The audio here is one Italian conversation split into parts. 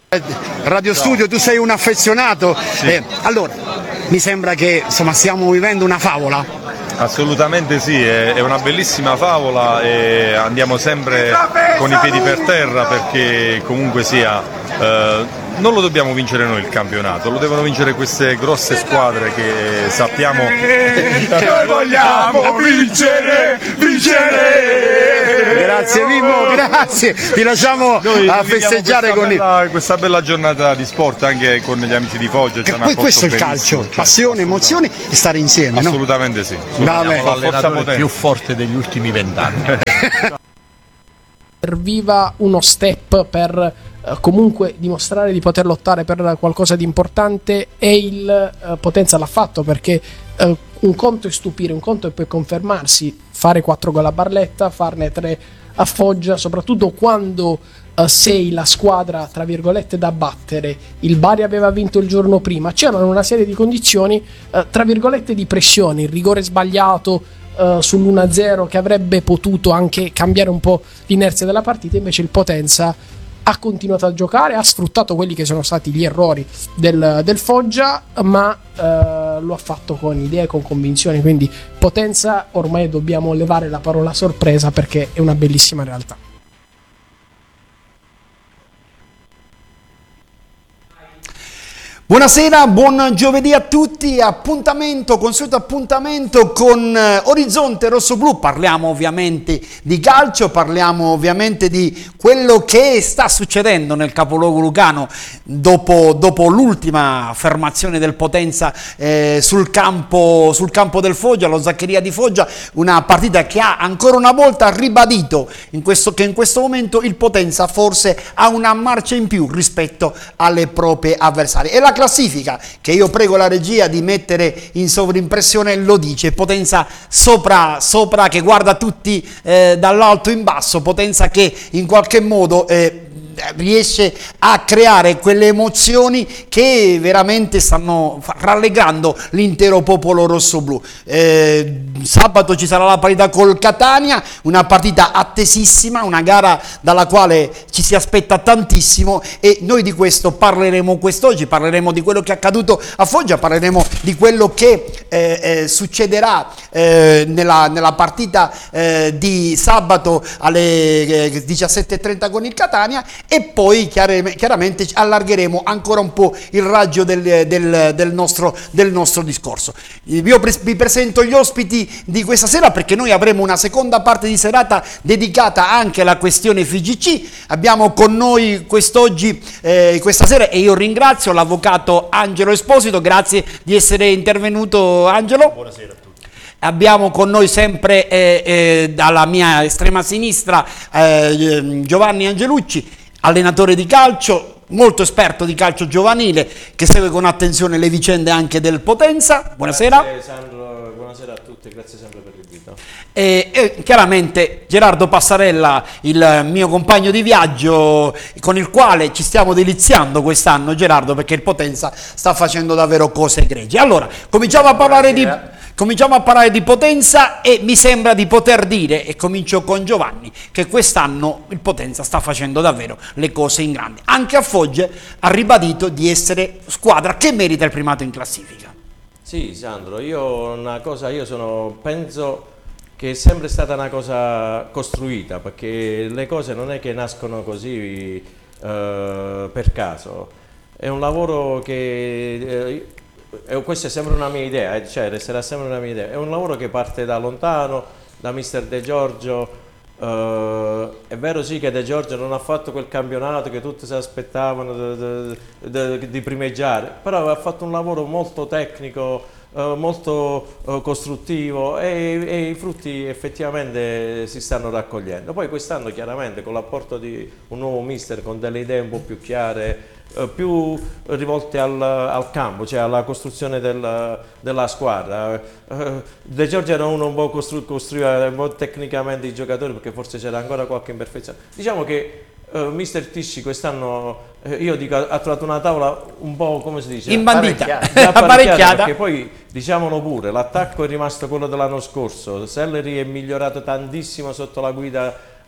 Radio Studio, tu sei un affezionato, sì. Allora mi sembra che insomma stiamo vivendo una favola. Assolutamente sì, è una bellissima favola e andiamo sempre con i piedi per terra perché comunque sia non lo dobbiamo vincere noi il campionato, lo devono vincere queste grosse squadre che sappiamo. Noi vogliamo vincere! Grazie Mimmo, grazie, ti lasciamo a festeggiare con questa bella giornata di sport anche con gli amici di Foggia. Questo è il calcio, passione, emozione e stare insieme. Assolutamente no? sì. L'allenatore più forte degli ultimi 20 anni. Serviva uno step per comunque dimostrare di poter lottare per qualcosa di importante e il Potenza l'ha fatto, perché un conto è stupire, un conto è poi confermarsi, fare 4 gol a Barletta, farne 3 a Foggia, soprattutto quando sei la squadra tra virgolette da battere. Il Bari aveva vinto il giorno prima, c'erano una serie di condizioni tra virgolette di pressione, il rigore sbagliato sull'1-0 che avrebbe potuto anche cambiare un po' l'inerzia della partita. Invece il Potenza ha continuato a giocare, ha sfruttato quelli che sono stati gli errori del Foggia, ma lo ha fatto con idee, con convinzioni. Quindi Potenza, ormai dobbiamo levare la parola sorpresa perché è una bellissima realtà. Buonasera, buon giovedì a tutti, consueto appuntamento con Orizzonte Rossoblu. Parliamo ovviamente di calcio, parliamo ovviamente di quello che sta succedendo nel capoluogo lucano dopo l'ultima affermazione del Potenza sul campo del Foggia, lo Zaccheria di Foggia, una partita che ha ancora una volta ribadito che in questo momento il Potenza forse ha una marcia in più rispetto alle proprie avversarie. E la classifica che io prego la regia di mettere in sovrimpressione lo dice: Potenza sopra che guarda tutti dall'alto in basso, Potenza che in qualche modo riesce a creare quelle emozioni che veramente stanno rallegrando l'intero popolo rossoblu. Sabato ci sarà la parità col Catania, una partita attesissima, una gara dalla quale ci si aspetta tantissimo, e noi di questo parleremo quest'oggi. Parleremo di quello che è accaduto a Foggia, parleremo di quello che succederà nella partita di sabato alle 17:30 con il Catania, e poi chiaramente allargheremo ancora un po' il raggio del nostro discorso. Io vi presento gli ospiti di questa sera, perché noi avremo una seconda parte di serata dedicata anche alla questione FIGC. Abbiamo con noi quest'oggi, questa sera, e io ringrazio l'avvocato Angelo Esposito. Grazie di essere intervenuto, Angelo. Buonasera a tutti. Abbiamo con noi sempre dalla mia estrema sinistra Giovanni Angelucci, allenatore di calcio, molto esperto di calcio giovanile, che segue con attenzione le vicende anche del Potenza. Buonasera. Grazie Sandro, buonasera a tutti, grazie sempre per l'invito. E chiaramente Gerardo Passarella, il mio compagno di viaggio, con il quale ci stiamo deliziando quest'anno, Gerardo, perché il Potenza sta facendo davvero cose egregie. Allora, cominciamo a parlare di Potenza, e mi sembra di poter dire, e comincio con Giovanni, che quest'anno il Potenza sta facendo davvero le cose in grande. Anche a Foggia ha ribadito di essere squadra che merita il primato in classifica. Sì Sandro, penso che è sempre stata una cosa costruita, perché le cose non è che nascono così per caso. È un lavoro che... questa è sempre una mia idea, cioè resterà sempre una mia idea. È un lavoro che parte da lontano, da mister De Giorgio. È vero sì che De Giorgio non ha fatto quel campionato che tutti si aspettavano di primeggiare, però ha fatto un lavoro molto tecnico, molto costruttivo, e i frutti effettivamente si stanno raccogliendo. Poi quest'anno chiaramente con l'apporto di un nuovo mister con delle idee un po' più chiare, più rivolte al campo, cioè alla costruzione della squadra. De Giorgio era uno un po' costruiva un po' tecnicamente i giocatori, perché forse c'era ancora qualche imperfezione. Diciamo che mister Tisci quest'anno, io dico, ha trovato una tavola un po', come si dice? Imbandita, apparecchiata, perché poi, diciamolo pure, l'attacco è rimasto quello dell'anno scorso. Selleri è migliorato tantissimo sotto la guida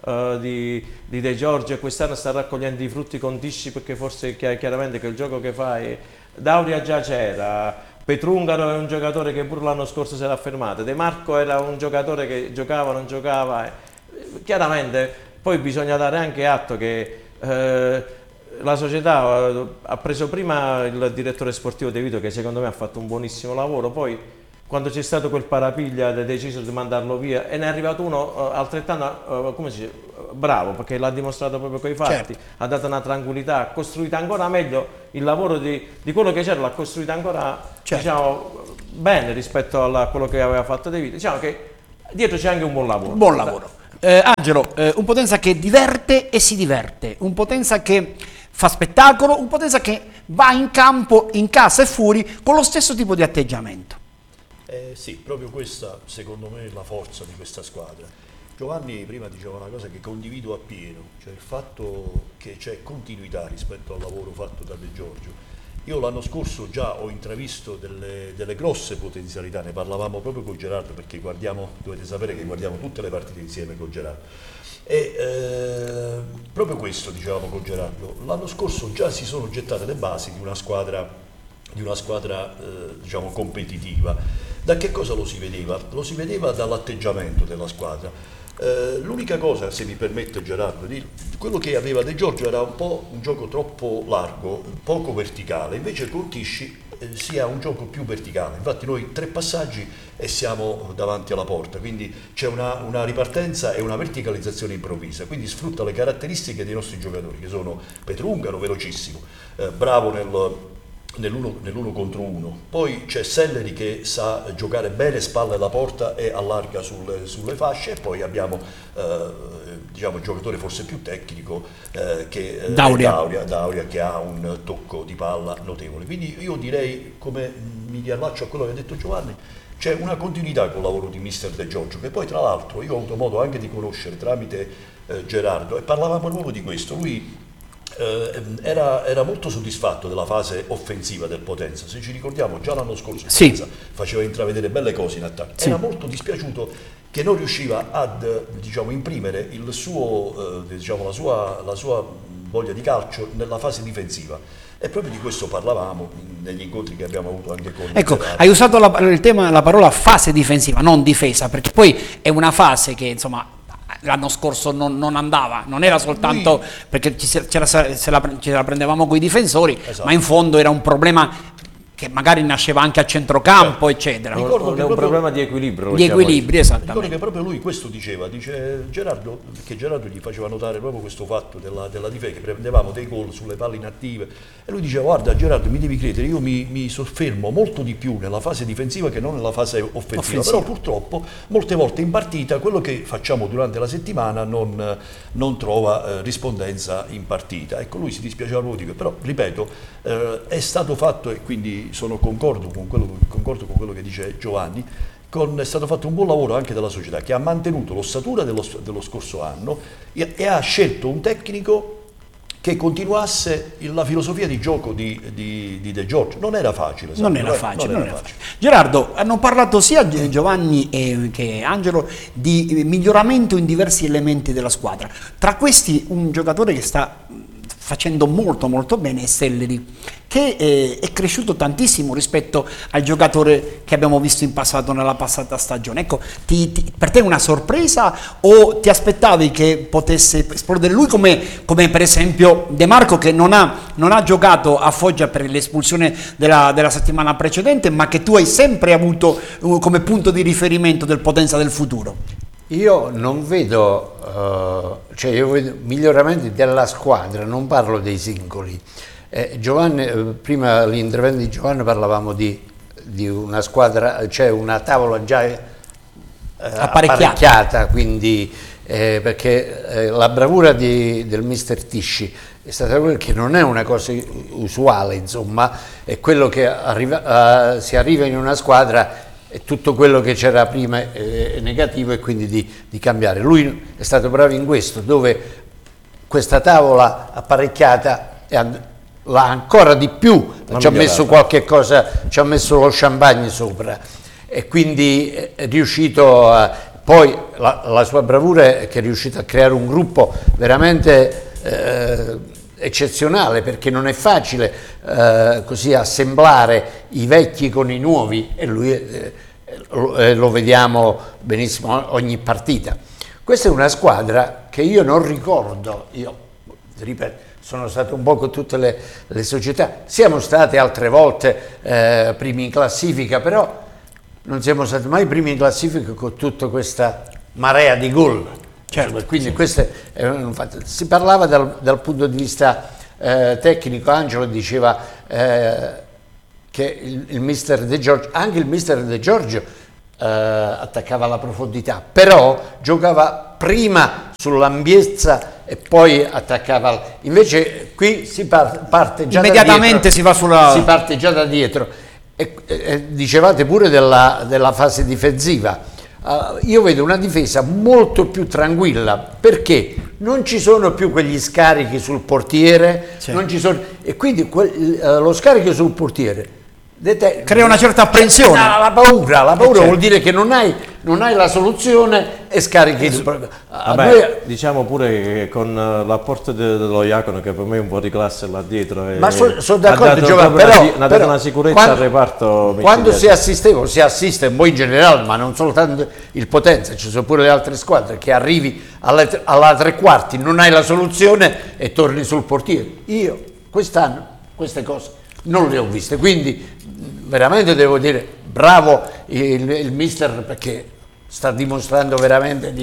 di De Giorgio, e quest'anno sta raccogliendo i frutti con Tisci, perché forse chiaramente che il gioco che fa è... Dauria già c'era, Petrungaro è un giocatore che pure l'anno scorso si era affermato, De Marco era un giocatore che giocava, non giocava, chiaramente poi bisogna dare anche atto che la società ha preso prima il direttore sportivo De Vito, che secondo me ha fatto un buonissimo lavoro, poi quando c'è stato quel parapiglia ha deciso di mandarlo via, e ne è arrivato uno altrettanto come si dice, bravo, perché l'ha dimostrato proprio coi fatti, certo. Ha dato una tranquillità, ha costruito ancora meglio il lavoro di quello che c'era, l'ha costruito ancora, certo, diciamo, bene rispetto a quello che aveva fatto De Vito. Diciamo che dietro c'è anche un buon lavoro. Buon lavoro. Angelo, un Potenza che diverte e si diverte, un Potenza che fa spettacolo, un Potenza che va in campo, in casa e fuori con lo stesso tipo di atteggiamento. Sì, proprio questa secondo me è la forza di questa squadra. Giovanni prima diceva una cosa che condivido appieno, cioè il fatto che c'è continuità rispetto al lavoro fatto da De Giorgio. Io l'anno scorso già ho intravisto delle grosse potenzialità, ne parlavamo proprio con Gerardo, perché dovete sapere che guardiamo tutte le partite insieme con Gerardo. E proprio questo dicevamo con Gerardo, l'anno scorso già si sono gettate le basi di una squadra diciamo competitiva. Da che cosa lo si vedeva? Lo si vedeva dall'atteggiamento della squadra. L'unica cosa, se mi permette Gerardo, quello che aveva De Giorgio era un po' un gioco troppo largo, poco verticale, invece con Tisci si ha un gioco più verticale. Infatti noi 3 passaggi e siamo davanti alla porta, quindi c'è una ripartenza e una verticalizzazione improvvisa, quindi sfrutta le caratteristiche dei nostri giocatori, che sono Petrungaro velocissimo, bravo nell'uno contro uno, poi c'è Selleri che sa giocare bene spalle alla porta e allarga sulle fasce, e poi abbiamo diciamo il giocatore forse più tecnico che Dauria, che ha un tocco di palla notevole. Quindi io direi, come mi riallaccio a quello che ha detto Giovanni, c'è una continuità col lavoro di mister De Giorgio, che poi tra l'altro io ho avuto modo anche di conoscere tramite Gerardo, e parlavamo proprio di questo. Lui era molto soddisfatto della fase offensiva del Potenza. Se ci ricordiamo, già l'anno scorso sì, Potenza faceva intravedere belle cose in attacco, sì, era molto dispiaciuto che non riusciva ad imprimere il suo, la sua voglia di calcio nella fase difensiva, e proprio di questo parlavamo negli incontri che abbiamo avuto anche con hai usato la parola fase difensiva, non difesa, perché poi è una fase che insomma l'anno scorso non andava, non era soltanto perché ce la prendevamo con i difensori, esatto, ma in fondo era un problema che magari nasceva anche a centrocampo, eccetera. Ricordo che è un problema di equilibrio. Di equilibrio, esattamente. Ricordo che proprio lui questo diceva, dice Gerardo, perché Gerardo gli faceva notare proprio questo fatto della difesa, che prendevamo dei gol sulle palle inattive, e lui diceva: guarda Gerardo, mi devi credere, io mi soffermo molto di più nella fase difensiva che non nella fase offensiva. Però purtroppo molte volte in partita quello che facciamo durante la settimana non trova rispondenza in partita. Ecco, lui si dispiaceva proprio di questo, però ripeto, è stato fatto, e quindi concordo con quello che dice Giovanni, è stato fatto un buon lavoro anche dalla società, che ha mantenuto l'ossatura dello scorso anno e ha scelto un tecnico che continuasse la filosofia di gioco di De Giorgio. Non era facile. Non era facile. Gerardo, hanno parlato sia Giovanni che Angelo di miglioramento in diversi elementi della squadra. Tra questi un giocatore che sta facendo molto molto bene è Selleri, che è cresciuto tantissimo rispetto al giocatore che abbiamo visto in passato nella passata stagione. Ecco, per te è una sorpresa o ti aspettavi che potesse esplodere lui come per esempio De Marco, che non ha giocato a Foggia per l'espulsione della settimana precedente, ma che tu hai sempre avuto come punto di riferimento del Potenza del futuro? Io non vedo, io vedo miglioramenti della squadra, non parlo dei singoli. Giovanni, prima l'intervento di Giovanni parlavamo di una squadra, cioè una tavola già apparecchiata, quindi perché la bravura del mister Tisci è stata quella che non è una cosa usuale, insomma, è quello che si arriva in una squadra e tutto quello che c'era prima è negativo, e quindi di cambiare. Lui è stato bravo in questo, dove questa tavola apparecchiata l'ha ancora di più, ci ha messo qualche cosa, ci ha messo lo champagne sopra, e quindi è riuscito Poi la sua bravura è che è riuscito a creare un gruppo veramente eccezionale, perché non è facile così assemblare i vecchi con i nuovi, e lui lo vediamo benissimo ogni partita. Questa è una squadra che io non ricordo, io ripeto, sono stato un po' con tutte le società, siamo stati altre volte primi in classifica, però non siamo stati mai primi in classifica con tutta questa marea di gol. Certo, quindi sì. Questo è un fatto. Si parlava dal punto di vista tecnico, Angelo diceva che il mister De Giorgio, anche il mister De Giorgio attaccava alla profondità, però giocava prima sull'ampiezza e poi attaccava. Invece qui si parte già immediatamente, da dietro, si parte già da dietro. E dicevate pure della fase difensiva. Io vedo una difesa molto più tranquilla, perché non ci sono più quegli scarichi sul portiere, non ci sono, e quindi lo scarico sul portiere crea una certa apprensione. La paura vuol dire che non hai la soluzione e scarichi. Vabbè, diciamo pure che con l'apporto dello Iacono, che per me è un po' di classe là dietro, ma sono d'accordo, Giovanni, ha dato una sicurezza al reparto. Quando si assiste un po' in generale, ma non soltanto il Potenza, ci sono pure le altre squadre, che arrivi alla tre quarti, non hai la soluzione e torni sul portiere. Io quest'anno queste cose non le ho viste, quindi veramente devo dire bravo il mister, perché sta dimostrando veramente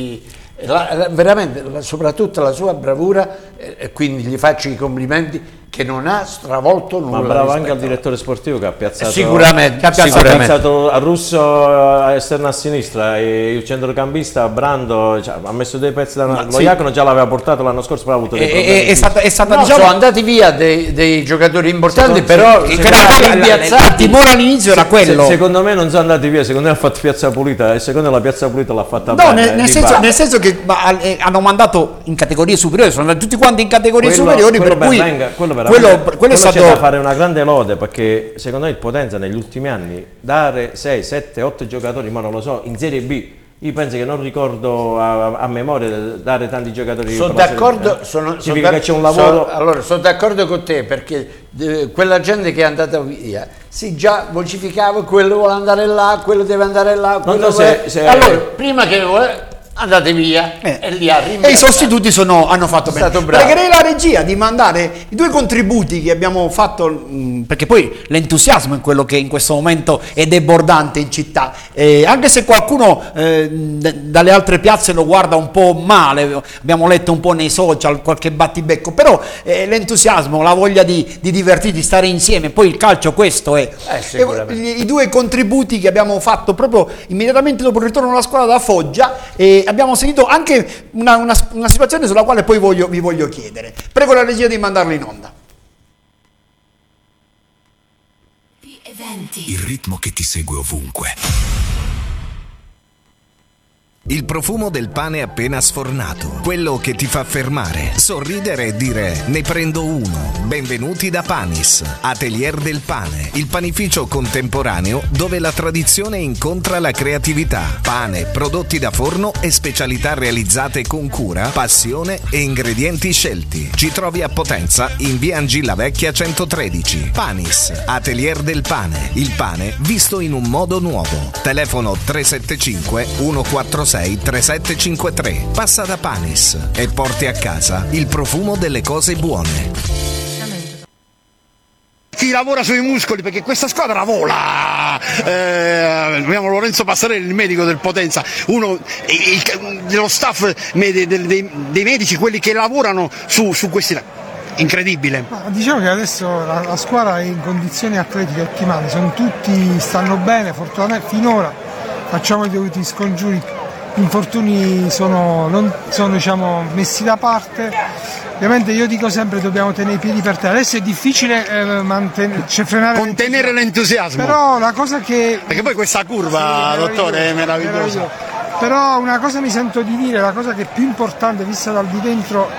soprattutto la sua bravura, e quindi gli faccio i complimenti, che non ha stravolto nulla. Ma bravo anche al direttore sportivo, che ha piazzato sicuramente ha piazzato a Russo esterno a sinistra, e il centrocampista Brando, cioè, ha messo dei pezzi lo Iacono già l'aveva portato l'anno scorso, però ha avuto dei problemi. Diciamo, sono andati via dei giocatori importanti, però il timore all'inizio era quello. Secondo me non sono andati via, secondo me ha fatto Piazza Pulita, e secondo me la Piazza Pulita l'ha fatta bene. Nel senso che hanno mandato in categorie superiori, sono andati tutti quanti in categorie superiori, per cui quello è stato da fare una grande lode, perché secondo me il Potenza negli ultimi anni dare 6, 7, 8 giocatori, ma non lo so, in Serie B, io penso che non ricordo a memoria dare tanti giocatori. Sono d'accordo, significa che c'è un lavoro. Allora, sono d'accordo con te, perché quella gente che è andata via si già vocificava, quello vuole andare là, quello deve andare là, allora prima che andate via e li arriva. E i sostituti hanno fatto bene. Pregherei la regia di mandare i 2 contributi che abbiamo fatto, perché poi l'entusiasmo è quello che in questo momento è debordante in città, anche se qualcuno dalle altre piazze lo guarda un po' male, abbiamo letto un po' nei social qualche battibecco, però l'entusiasmo, la voglia di divertirsi, di stare insieme, poi il calcio questo è. I 2 contributi che abbiamo fatto proprio immediatamente dopo il ritorno alla squadra da Foggia, abbiamo sentito anche una situazione sulla quale poi vi voglio chiedere. Prego la regia di mandarlo in onda. Il ritmo che ti segue ovunque. Il profumo del pane appena sfornato, quello che ti fa fermare, sorridere e dire ne prendo uno. Benvenuti da Panis, Atelier del Pane, il panificio contemporaneo dove la tradizione incontra la creatività. Pane, prodotti da forno e specialità realizzate con cura, passione e ingredienti scelti. Ci trovi a Potenza in via Angilla Vecchia 113. Panis, Atelier del Pane, il pane visto in un modo nuovo. Telefono 375 146 3753. Passa da Panis e porti a casa il profumo delle cose buone. Chi lavora sui muscoli, perché questa squadra vola. Abbiamo Lorenzo Passarelli, il medico del Potenza, uno dello staff dei medici, quelli che lavorano su questi. Incredibile. Diciamo che adesso la squadra è in condizioni atletiche ottimali, stanno bene, fortunatamente finora facciamo i dovuti scongiuri. Gli infortuni non sono diciamo, messi da parte. Ovviamente io dico sempre dobbiamo tenere i piedi per terra. Adesso è difficile contenere l'entusiasmo. Però la cosa che. Perché poi questa curva, dottore, è meravigliosa. Però una cosa mi sento di dire, la cosa che è più importante vista dal di dentro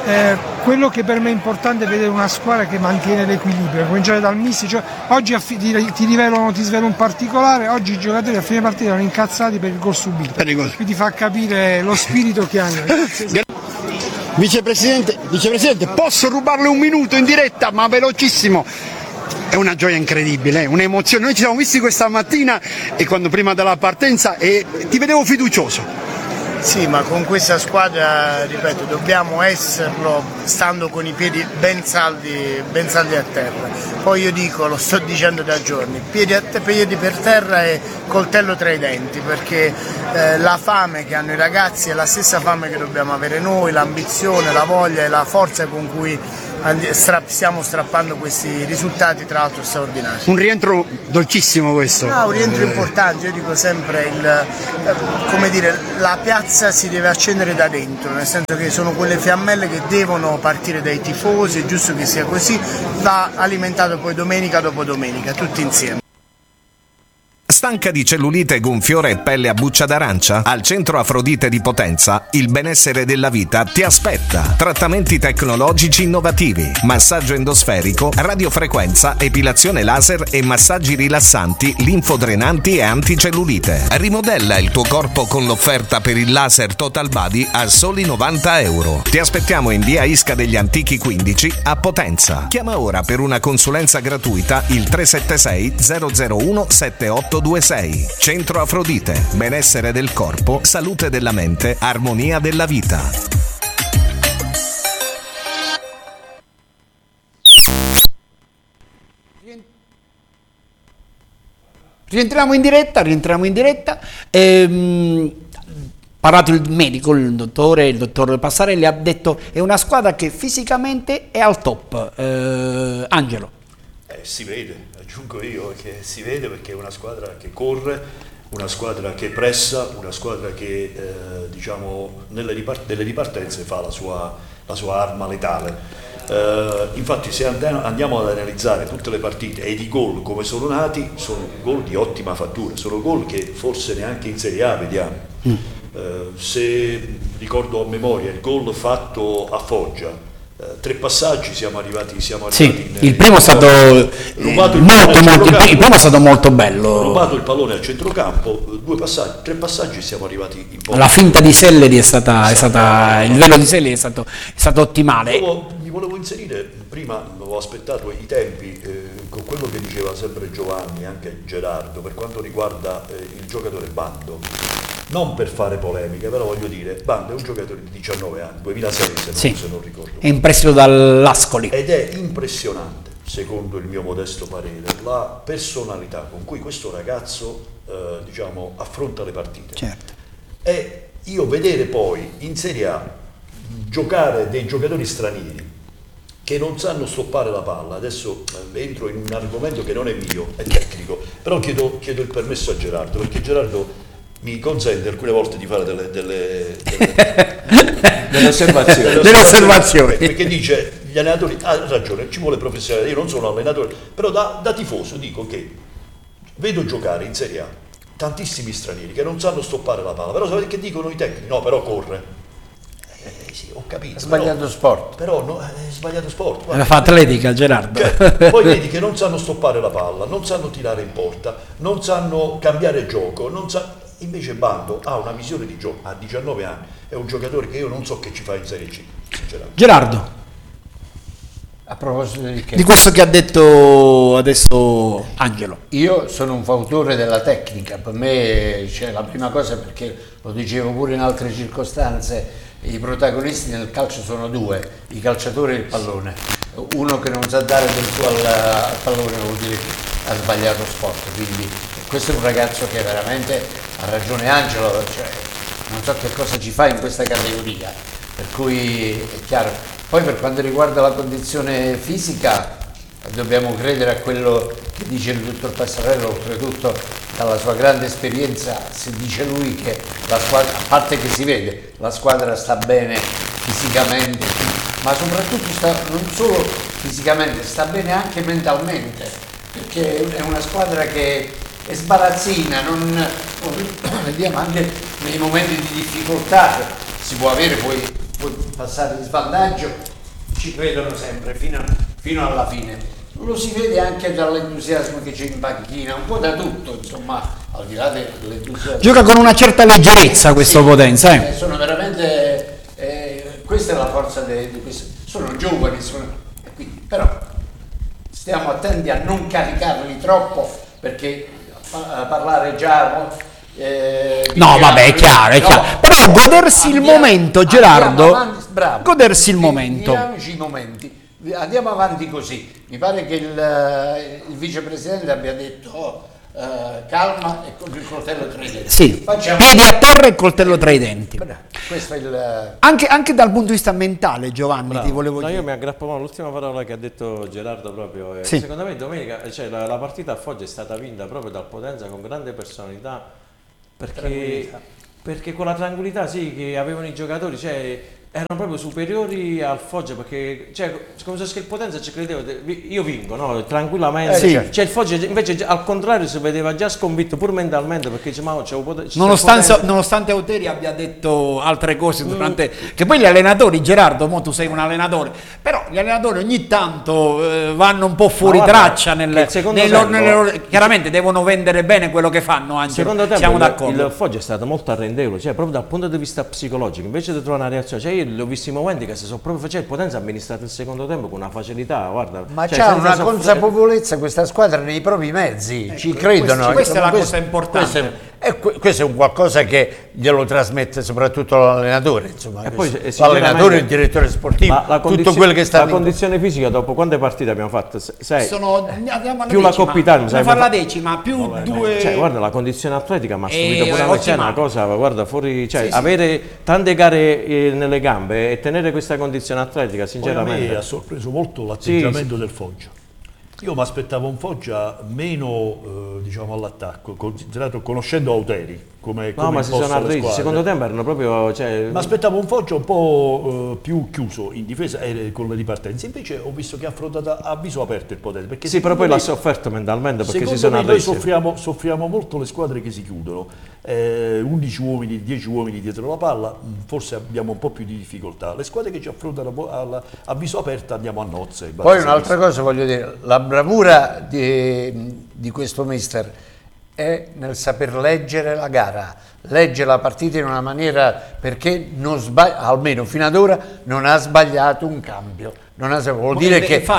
quello che per me è importante è vedere una squadra che mantiene l'equilibrio, cominciare dal mister, cioè, oggi ti svelo un particolare, oggi i giocatori a fine partita erano incazzati per il gol subito, quindi fa capire lo spirito che hanno. Vicepresidente, posso rubarle un minuto in diretta, ma velocissimo? È una gioia incredibile, un'emozione. Noi ci siamo visti questa mattina e quando prima della partenza e ti vedevo fiducioso. Sì, ma con questa squadra, ripeto, dobbiamo esserlo stando con i piedi ben saldi a terra. Poi io dico, lo sto dicendo da giorni, piedi per terra e coltello tra i denti, perché la fame che hanno i ragazzi è la stessa fame che dobbiamo avere noi, l'ambizione, la voglia e la forza con cui stiamo strappando questi risultati, tra l'altro straordinari. Un rientro dolcissimo questo. No, un rientro importante, io dico sempre, come dire, la piazza si deve accendere da dentro, nel senso che sono quelle fiammelle che devono partire dai tifosi, è giusto che sia così, va alimentato poi domenica dopo domenica, tutti insieme. Stanca di cellulite, gonfiore e pelle a buccia d'arancia? Al Centro Afrodite di Potenza il benessere della vita ti aspetta. Trattamenti tecnologici innovativi, massaggio endosferico, radiofrequenza, epilazione laser e massaggi rilassanti, linfodrenanti e anticellulite. Rimodella il tuo corpo con l'offerta per il laser Total Body a soli €90. Ti aspettiamo in via Isca degli Antichi 15 a Potenza. Chiama ora per una consulenza gratuita il 376 001 7826. Centro Afrodite, benessere del corpo, salute della mente, armonia della vita. Rientriamo in diretta. Parlato il medico, il dottor Passarelli ha detto è una squadra che fisicamente è al top. Angelo. Si vede, aggiungo io che si vede perché è una squadra che corre, una squadra che pressa, una squadra che diciamo nelle ripartenze fa la sua arma letale. Infatti se andiamo ad analizzare tutte le partite ed i gol come sono nati, sono gol di ottima fattura, sono gol che forse neanche in Serie A vediamo. Se ricordo a memoria il gol fatto a Foggia, 3 passaggi siamo arrivati sì, il primo è stato il primo è stato molto bello, rubato il pallone al centrocampo, 3 passaggi siamo arrivati in porta. La finta di Selleri è stata il velo di Selleri è stato ottimale. Mi volevo inserire, prima avevo aspettato i tempi con quello che diceva sempre Giovanni e anche Gerardo per quanto riguarda il giocatore Bando. Non per fare polemiche, però voglio dire, Bando è un giocatore di 19 anni, 2006 se non ricordo. È in prestito dall'Ascoli. Ed è impressionante, secondo il mio modesto parere, la personalità con cui questo ragazzo diciamo, affronta le partite. Certo. E io vedere poi in Serie A giocare dei giocatori stranieri che non sanno stoppare la palla, adesso entro in un argomento che non è mio, è tecnico, però chiedo il permesso a Gerardo, perché Gerardo mi consente alcune volte di fare delle osservazioni, perché dice gli allenatori, ha ragione, ci vuole professionalità, io non sono allenatore, però da tifoso dico che vedo giocare in Serie A tantissimi stranieri che non sanno stoppare la palla, però sapete che dicono i tecnici? No, però corre. Sì, ho capito. Sbagliato sport. Però no, è sbagliato sport. Guarda, fa atletica Gerardo. Poi vedi che non sanno stoppare la palla, non sanno tirare in porta, non sanno cambiare gioco, invece Bando ha una visione di gioco, ha 19 anni, è un giocatore che io non so che ci fa in Serie C. Gerardo. A proposito di questo che ha detto adesso Angelo. Io sono un fautore della tecnica, per me la prima cosa, perché lo dicevo pure in altre circostanze, i protagonisti nel calcio sono 2, i calciatori e il pallone. Uno che non sa dare del suo al pallone vuol dire che ha sbagliato sport, quindi questo è un ragazzo che veramente ha ragione Angelo, cioè, non so che cosa ci fa in questa categoria, per cui è chiaro. Poi per quanto riguarda la condizione fisica dobbiamo credere a quello che dice il dottor Passarello, oltretutto dalla sua grande esperienza, si dice lui che la squadra, a parte che si vede, la squadra sta bene fisicamente, ma soprattutto non solo fisicamente, sta bene anche mentalmente, perché è una squadra che è sbarazzina, vediamo anche nei momenti di difficoltà, si può avere poi passare in svantaggio, ci credono sempre fino alla fine. Lo si vede anche dall'entusiasmo che c'è in panchina, un po' da tutto, insomma, al di là dell'entusiasmo. Gioca con una certa leggerezza questo Potenza. Sono veramente, questa è la forza di questo. Sono giovani, però stiamo attenti a non caricarli troppo, perché parlare già... no, vabbè, è chiaro, è chiaro. Però godersi il momento, Gerardo, bravo, godersi il momento. I momenti. Andiamo avanti così. Mi pare che il vicepresidente abbia detto calma e con il coltello tra i denti. Sì, piedi a terra e coltello tra i denti. Questo è il... Anche dal punto di vista mentale, Giovanni, Bravo. ti volevo dire. Io mi aggrappo all'ultima parola che ha detto Gerardo proprio. Sì. Secondo me domenica, cioè, la partita a Foggia è stata vinta proprio dal Potenza con grande personalità, perché con la tranquillità che avevano i giocatori, erano proprio superiori al Foggia, perché come se il Potenza ci credeva, io vinco, no? Tranquillamente. Sì. Il Foggia invece al contrario si vedeva già sconfitto pur mentalmente, perché diceva nonostante Auteri abbia detto altre cose durante che poi gli allenatori, Gerardo, mo tu sei un allenatore, però gli allenatori ogni tanto vanno un po' fuori traccia chiaramente devono vendere bene quello che fanno, anche secondo te siamo d'accordo. Il Foggia è stato molto arrendevole, proprio dal punto di vista psicologico, invece di trovare una reazione, io l'ho visto in momenti che si sono proprio il Potenza ha amministrato il secondo tempo con una facilità, guarda, ma c'ha una consapevolezza questa squadra nei propri mezzi, ci credono. Questa è la cosa importante. Questo è un qualcosa che glielo trasmette soprattutto l'allenatore, insomma. E poi, l'allenatore e il direttore sportivo, tutto quello che sta la condizione fisica dopo quante partite abbiamo fatto? 6. Andiamo più la Coppa Italia, bisogna fare la decima, più 2. Guarda, la condizione atletica mi ha stupito pure, è una cosa, guarda, fuori, avere tante gare nelle gambe e tenere questa condizione atletica, sinceramente. Poi a me ha sorpreso molto l'atteggiamento del Foggia. Io mi aspettavo un Foggia meno all'attacco, considerato, conoscendo Auteri come ma si sono arresi, secondo tempo erano proprio... mi aspettavo un Foggia un po' più chiuso in difesa con le ripartenze, invece ho visto che ha affrontato a viso aperto il Potenza. Perché però poi l'ha sofferto mentalmente, perché si sono arresi. Noi soffriamo molto le squadre che si chiudono, 11 uomini, 10 uomini dietro la palla, forse abbiamo un po' più di difficoltà. Le squadre che ci affrontano a viso aperto andiamo a nozze. Poi un'altra cosa voglio dire, la bravura di questo mister è nel saper leggere la gara, legge la partita in una maniera, perché non sbaglia, almeno fino ad ora non ha sbagliato un cambio, vuol dire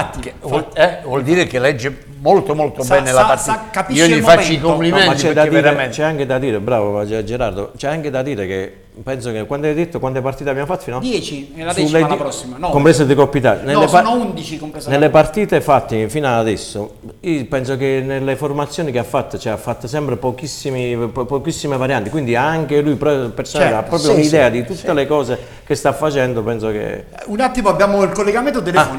che legge molto bene la partita. Io gli faccio i complimenti, c'è anche da dire, bravo Gerardo, c'è anche da dire che penso che quando hai detto quante partite abbiamo fatto fino a 10 e la decima la prossima, comprese di Coppa Italia, sono 11 comprese nelle partite fatte fino ad adesso. Io penso che nelle formazioni che ha fatto, ha fatto sempre pochissime varianti, quindi anche lui personalmente ha proprio un'idea di tutte le cose che sta facendo. Penso che un attimo abbiamo il collegamento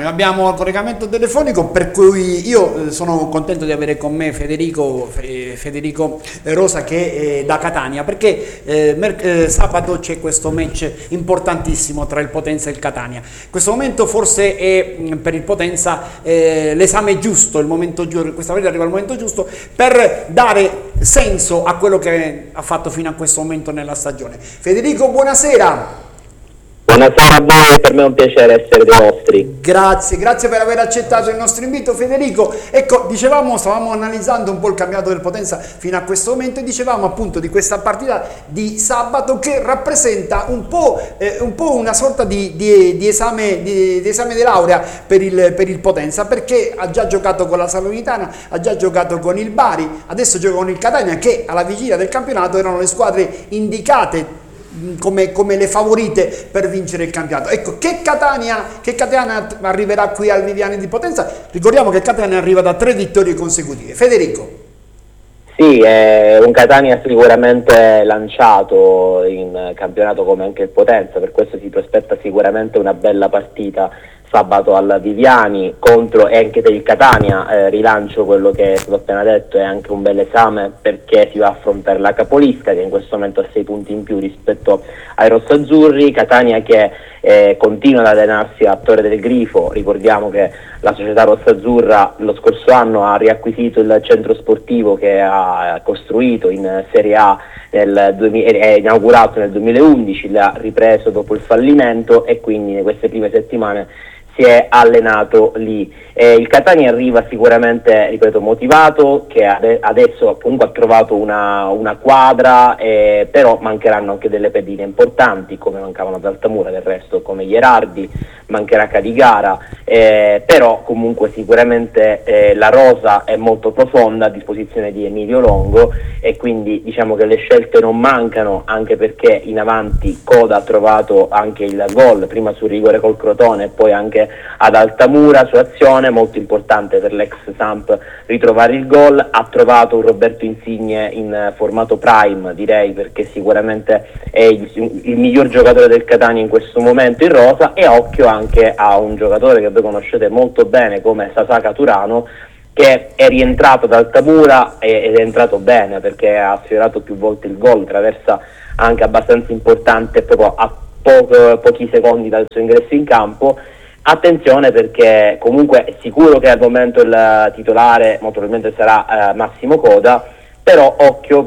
telefonico, per cui io sono contento di avere con me Federico Rosa, che è da Catania, perché sabato c'è questo match importantissimo tra il Potenza e il Catania. In questo momento forse è per il Potenza l'esame giusto, il momento giusto, questa partita arriva al momento giusto per dare senso a quello che ha fatto fino a questo momento nella stagione. Federico, buonasera. Buonasera a voi, per me è un piacere essere dei vostri. Grazie per aver accettato il nostro invito, Federico. Ecco, stavamo analizzando un po' il campionato del Potenza fino a questo momento e dicevamo appunto di questa partita di sabato che rappresenta un po' una sorta di esame di laurea per il Potenza, perché ha già giocato con la Salernitana, ha già giocato con il Bari, adesso gioca con il Catania, che alla vigilia del campionato erano le squadre indicate come le favorite per vincere il campionato. Ecco, che Catania arriverà qui al Viviani di Potenza? Ricordiamo che Catania arriva da 3 vittorie consecutive. Federico. Sì, è un Catania sicuramente lanciato in campionato come anche il Potenza, per questo si prospetta sicuramente una bella partita sabato al Viviani contro, e anche per il Catania, rilancio quello che è stato appena detto, è anche un bel esame perché si va a affrontare la capolista, che in questo momento ha 6 punti in più rispetto ai rossazzurri. Catania che continua ad allenarsi a Torre del Grifo. Ricordiamo che la società rossazzurra lo scorso anno ha riacquisito il centro sportivo che ha costruito in Serie A è inaugurato nel 2011, l'ha ripreso dopo il fallimento e quindi in queste prime settimane si è allenato lì. Il Catania arriva sicuramente, ripeto, motivato, che adesso comunque ha trovato una quadra, però mancheranno anche delle pedine importanti, come mancavano ad Altamura, del resto come Gherardi, mancherà Cadigara, però comunque sicuramente la rosa è molto profonda a disposizione di Emilio Longo, e quindi diciamo che le scelte non mancano, anche perché in avanti Coda ha trovato anche il gol, prima sul rigore col Crotone e poi anche ad Altamura su azione, molto importante per l'ex Samp ritrovare il gol. Ha trovato un Roberto Insigne in formato prime, direi, perché sicuramente è il miglior giocatore del Catania in questo momento in rosa, e occhio anche a un giocatore che voi conoscete molto bene come Sasaka Turano, che è rientrato da Altamura ed è entrato bene, perché ha sfiorato più volte il gol, traversa anche abbastanza importante proprio a pochi secondi dal suo ingresso in campo. Attenzione, perché comunque è sicuro che al momento il titolare molto probabilmente sarà Massimo Coda, però occhio